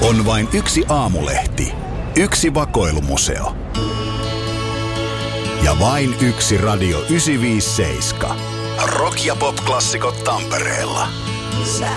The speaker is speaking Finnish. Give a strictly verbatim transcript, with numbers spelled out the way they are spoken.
On vain yksi aamulehti, yksi vakoilumuseo ja vain yksi Radio yhdeksänsataaviisikymmentäseitsemän. Rock- ja pop-klassikot Tampereella.